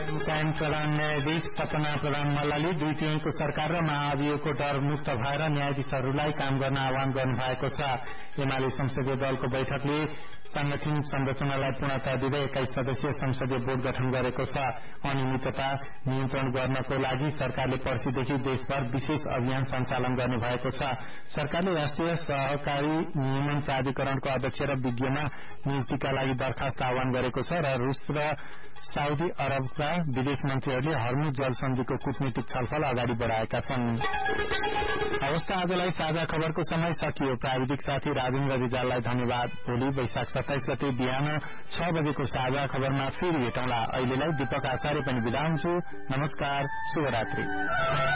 कायम प्रधान न्यायाधीश सपना प्रधान मल्लले 2/3 सरकार र महाभियोगको डर मुक्त भएर न्यायाधीशहरूलाई काम गर्न आह्वान गर्नुभएको छ। एमाले संसदीय दलको बैठकले सांगठनिक संरचनालाई पूर्णता दिँदै 21 सदस्यीय संसदीय बोर्ड गठन गरेको छ। अनियमितता नियन्त्रण गर्नको लागि सरकारले पर्सिदेखि देशभर विशेष अभियान सञ्चालन गर्ने भएको छ। सरकारले राष्ट्रिय सहकारी नियमन प्राधिकरणको अध्यक्ष र विज्ञमा नियुक्तिका लागि दरखास्त आह्वान गरेको छ र रूस र साउदी अरबका विदेश मन्त्रीहरूले हर्मुज जल सन्धिको कूटनीतिक छलफल अगाडि बढ़ाएका छन्। अवस्था आजलाई साझा खबरको समय सकियो। प्राविधिक साथी राजेन्द्र रिजाललाई धन्यवाद। भोलि वैशाख 27 गते बिहान 6 बजेको साझा खबरमा फेरि भेटौँला। अहिलेलाई दीपक आचार्य पनि बिदा हुन्छु। नमस्कार, शुभरात्रि।